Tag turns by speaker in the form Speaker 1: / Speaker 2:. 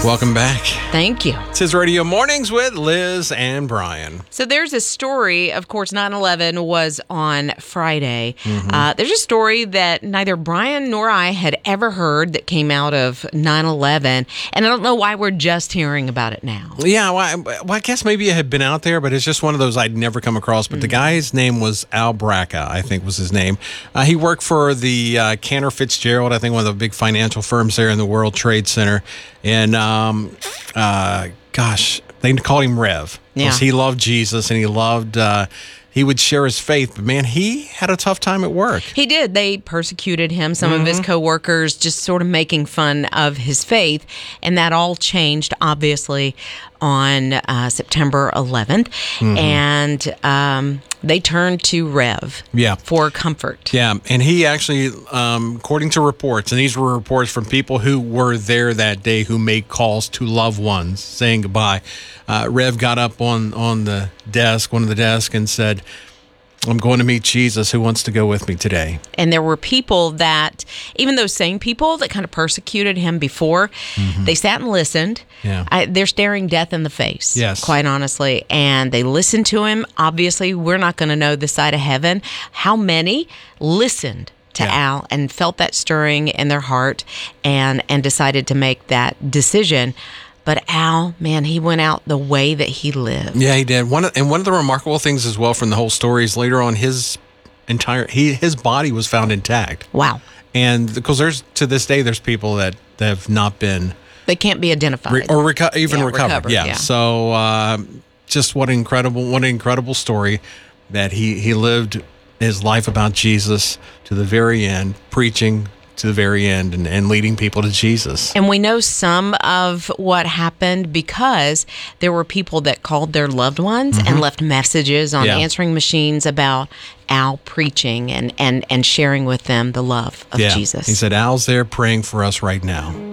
Speaker 1: Welcome back.
Speaker 2: Thank you.
Speaker 1: It's his Radio Mornings with Liz and Brian.
Speaker 2: So there's a story, of course, 9/11 was on Friday. There's a story that neither Brian nor I had ever heard that came out of 9/11, and I don't know why we're just hearing about it now.
Speaker 1: Yeah, well, I guess maybe it had been out there, but it's just one of those I'd never come across. But the guy's name was Al Braca, I think was his name. He worked for the Cantor Fitzgerald, I think one of the big financial firms there in the World Trade Center. And they called him Rev because he loved Jesus and he loved. He would share his faith, but man, he had a tough time at work.
Speaker 2: He did. They persecuted him. Some of his coworkers just sort of making fun of his faith, and that all changed, obviously, on September 11th, and they turned to Rev for comfort.
Speaker 1: Yeah, and he actually, according to reports, and these were reports from people who were there that day who made calls to loved ones saying goodbye. Rev got up on the desk, one of the desks, and said, I'm going to meet Jesus. Who wants to go with me today?
Speaker 2: And there were people that, even those same people that kind of persecuted him before, they sat and listened.
Speaker 1: Yeah.
Speaker 2: They're staring death in the face,
Speaker 1: yes,
Speaker 2: quite honestly. And they listened to him. Obviously, we're not going to know this side of heaven. How many listened to Al and felt that stirring in their heart and decided to make that decision? But Al, man, he went out the way that he lived.
Speaker 1: Yeah, he did. One of the remarkable things as well from the whole story is later on his body was found intact.
Speaker 2: Wow.
Speaker 1: And because to this day, there's people that have not been...
Speaker 2: They can't be identified.
Speaker 1: Or recovered. Yeah.
Speaker 2: Yeah.
Speaker 1: So just what an incredible story that he lived his life about Jesus to the very end, preaching to the very end and leading people to Jesus.
Speaker 2: And we know some of what happened because there were people that called their loved ones and left messages on answering machines about Al preaching and sharing with them the love of Jesus.
Speaker 1: He said, Al's there praying for us right now.